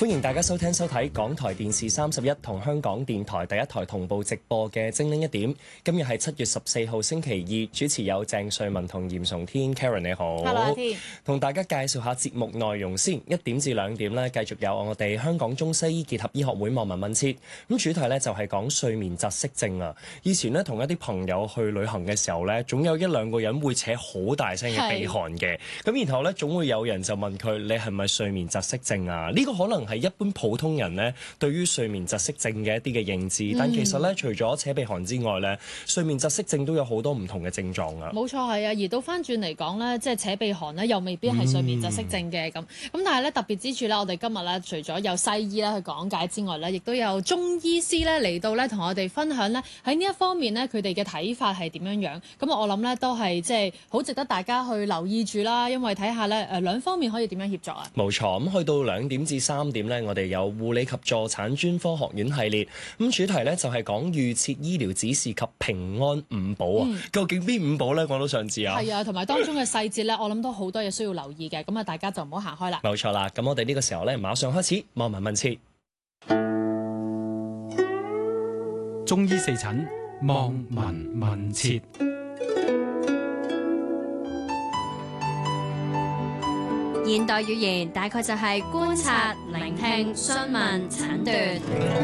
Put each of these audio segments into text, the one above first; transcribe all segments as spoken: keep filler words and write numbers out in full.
歡迎大家收聽收睇港台電視三十一同香港電台第一台同步直播嘅精靈一點。今日係七月十四號星期二，主持有鄭瑞文同嚴崇天。Karen 你好 ，Hello 天， 同大家介紹下節目內容先。一點至兩點咧，繼續有我哋香港中西醫結合醫學會望聞問切。咁主題咧就係講睡眠窒息症啊。以前咧同一啲朋友去旅行嘅時候咧，總有一兩個人會扯好大聲嘅鼻鼾嘅。咁然後咧總會有人就問佢：你係咪睡眠窒息症啊？呢、這個可能係一般普通人咧對於睡眠窒息症嘅一啲嘅認知，但其實咧除咗扯鼻鼾之外咧，睡眠窒息症都有好多唔同嘅症狀啊。 冇錯係啊，而倒翻轉嚟講咧，即係扯鼻鼾咧，又未必係睡眠窒息症嘅咁。咁、嗯、但係咧特別之處咧，我哋今日咧除咗有西醫咧去講解之外咧，亦都有中醫師咧嚟到咧同我哋分享咧喺呢一方面咧佢哋嘅睇法係點樣樣。咁我諗咧都係即係好值得大家去留意住啦，因為睇下咧誒兩方面可以點樣協作啊。 冇錯，咁去到兩點至三點咧，我哋有護理及助產專科學院系列，咁主題咧就係講預設醫療指示及平安五寶啊、嗯。究竟邊五寶咧？我都想知啊。係啊，同埋當中嘅細節咧，我諗都好多嘢需要留意嘅。咁啊，大家就唔好行開啦。 冇錯啦，咁我哋呢個時候咧，馬上開始望聞問切。 中醫四診望聞問切。 現代語言大概就係觀察、聆聽、詢問、診斷。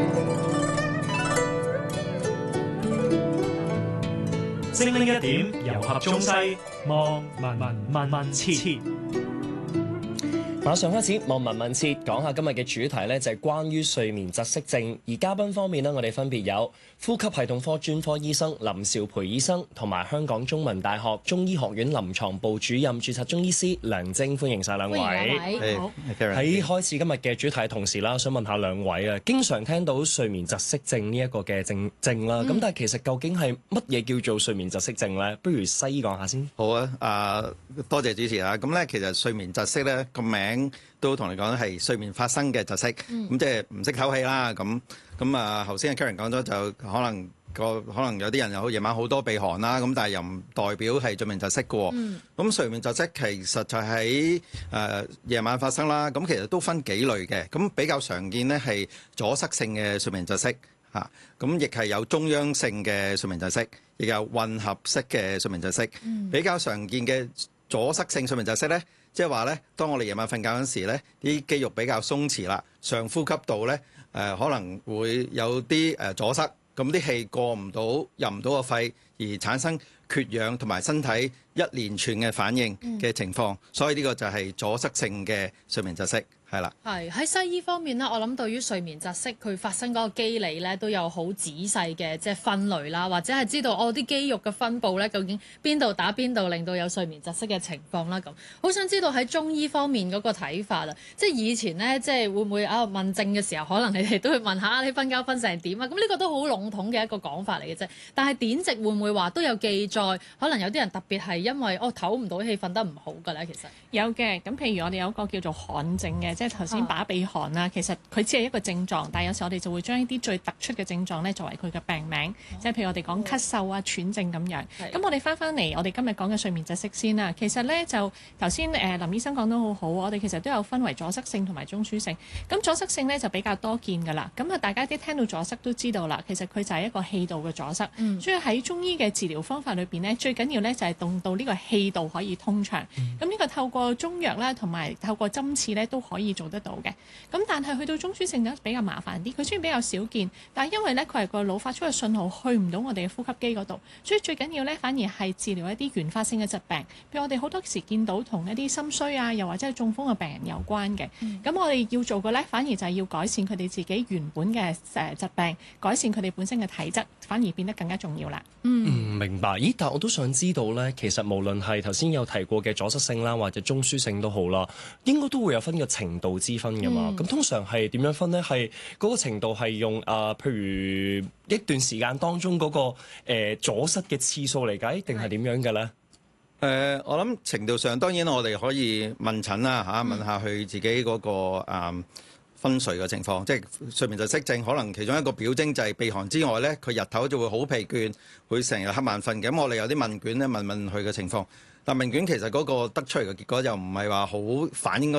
精靈一點，糅合中西，望聞問問切。 馬上開始望聞問切，講下今日嘅主題咧，就係關於睡眠窒息症。而嘉賓方面呢，我哋分別有呼吸系統科專科醫生林兆培醫生，同埋香港中文大學中醫學院臨床部主任註冊中醫師梁晶，歡迎晒兩位。 好， 喺開始今日嘅主題同時啦，想問下兩位啊，經常聽到睡眠窒息症呢一個嘅症症啦，咁、嗯、但係其實究竟係乜嘢叫做睡眠窒息症咧？不如西醫講下先。 好啊，啊多謝主持啊。咁咧，其實睡眠窒息咧個名都同你講係睡眠發生嘅窒息，咁、嗯、即係唔識唞氣啦。咁咁啊，頭先 Karen 講咗就可能個可能有啲人有夜晚好多鼻鼾啦，咁但係又唔代表係睡眠窒息嘅。咁、嗯、睡眠窒息其實就喺誒夜晚發生啦。咁其實都分幾類嘅，咁比較常見咧係阻塞性嘅睡眠窒息嚇，咁亦係有中央性嘅睡眠窒息，亦有混合式嘅睡眠窒息。嗯、比較常見嘅阻塞性睡眠窒息咧，即係話咧，當我哋夜晚瞓覺嗰時咧，啲肌肉比較鬆弛啦，上呼吸道咧誒、呃、可能會有啲誒阻塞，咁啲氣過唔到入唔到個肺，而產生缺氧同埋身體一連串嘅反應嘅情況，嗯、所以呢個就係阻塞性嘅睡眠窒息。係啦， 係喺西醫方面咧，我諗對於睡眠窒息佢發生嗰個機理咧，都有好仔細嘅即係分類啦，或者係知道哦啲肌肉嘅分佈咧，究竟邊度打邊度，令到有睡眠窒息嘅情況啦。咁好想知道喺中醫方面嗰個睇法啦，即係以前咧，即係會唔會啊問症嘅時候，可能你哋都會問下你瞓覺瞓成點啊？咁呢個都好籠統嘅一個講法嚟嘅啫。但係典籍會唔會話都有記載？可能有啲人特別係因為哦唞唔到氣，瞓得唔好㗎咧。其實有嘅，咁譬如我哋有一個叫做汗症嘅。即係頭先把鼻鼾啦，其實佢只係一個症狀，但係有時我哋就會將呢啲最突出嘅症狀咧作為佢嘅病名，即係譬如我哋講咳嗽啊、喘症咁樣。咁我哋翻翻嚟，我哋今日講嘅睡眠窒息先啦。其實咧就頭先誒林醫生講得好好，我哋其實都有分為阻塞性同埋中樞性。咁阻塞性咧就比較多見㗎啦。咁啊，大家啲聽到阻塞都知道啦，其實佢就係一個氣道嘅阻塞。嗯、所以喺中醫嘅治療方法裏邊咧，最緊要咧就係令到呢個氣道可以通暢。咁、嗯、呢個透過中藥啦，同埋透過針刺咧都可以做得到嘅。咁但係去到中樞性就比較麻煩啲，佢雖然比較少見，但係因為咧佢係個腦發出嘅信號去唔到我哋嘅呼吸機嗰度，所以最緊要咧反而係治療一啲原發性嘅疾病，譬如我哋好多時見到同一啲心衰啊，又或者係中風嘅病人有關嘅。咁、嗯、我哋要做嘅咧，反而就係要改善佢哋自己原本嘅誒疾病，改善佢哋本身嘅體質，反而變得更加重要啦。 嗯，明白。咦，但我都想知道咧，其實無論係頭先有提過嘅阻塞性啦，或者中樞性都好啦，應該都會有分個程度之分㗎嘛。咁、嗯、通常係點樣分呢？係嗰個程度係用啊、呃，譬如一段時間當中嗰、那個誒、呃、阻塞嘅次數嚟計，定係點樣嘅咧？誒、 呃，我諗程度上當然我哋可以問診啦嚇，問下佢自己嗰、那個誒、嗯、昏睡嘅情況，即係睡眠窒息症可能其中一個表徵就係鼻鼾之外咧，佢日頭就會好疲倦，會成日瞌眼瞓嘅。咁我哋有啲問卷咧問問佢嘅情況，但問卷其實嗰個得出嚟嘅結果又唔係話好反映個